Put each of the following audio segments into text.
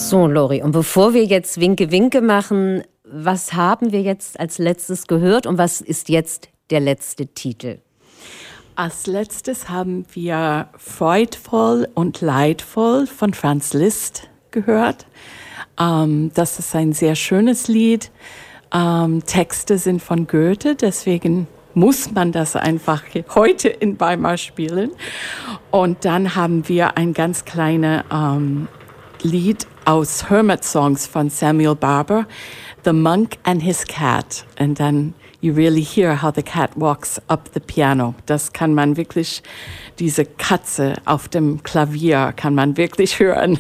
So, Lori, und bevor wir jetzt Winke Winke machen, was haben wir jetzt als letztes gehört und was ist jetzt der letzte Titel? Als letztes haben wir Freudvoll und Leidvoll von Franz Liszt gehört. Das ist ein sehr schönes Lied. Texte sind von Goethe, deswegen muss man das einfach heute in Weimar spielen. Und dann haben wir ein ganz kleines Lied aus Hermit Songs von Samuel Barber, The Monk and His Cat. And then you really hear how the cat walks up the piano. Das kann man wirklich, diese Katze auf dem Klavier kann man wirklich hören.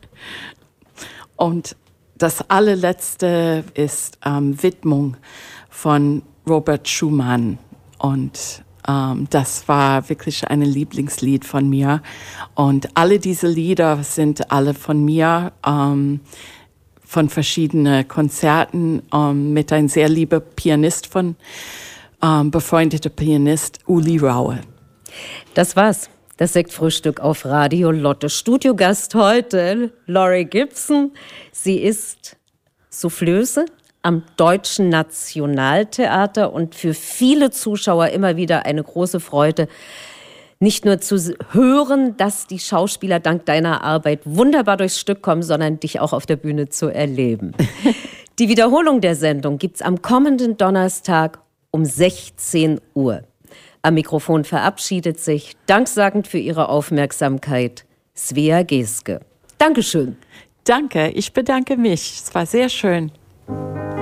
Und das allerletzte ist Widmung von Robert Schumann. Und das war wirklich ein Lieblingslied von mir. Und alle diese Lieder sind alle von mir, von verschiedenen Konzerten mit einem sehr lieben Pianist, befreundeter Pianist Uli Raue. Das war's. Das Sektfrühstück auf Radio Lotte. Studiogast heute Lori Gibson. Sie ist Soufflöse am Deutschen Nationaltheater und für viele Zuschauer immer wieder eine große Freude, nicht nur zu hören, dass die Schauspieler dank deiner Arbeit wunderbar durchs Stück kommen, sondern dich auch auf der Bühne zu erleben. Die Wiederholung der Sendung gibt's am kommenden Donnerstag um 16 Uhr. Am Mikrofon verabschiedet sich, danksagend für Ihre Aufmerksamkeit, Svea Geske. Dankeschön. Danke, ich bedanke mich. Es war sehr schön.